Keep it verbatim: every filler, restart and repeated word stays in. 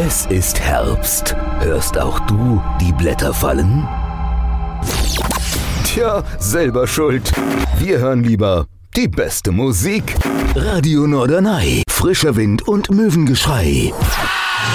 Es ist Herbst. Hörst auch du die Blätter fallen? Tja, selber schuld. Wir hören lieber die beste Musik. Radio Norderney. Frischer Wind und Möwengeschrei.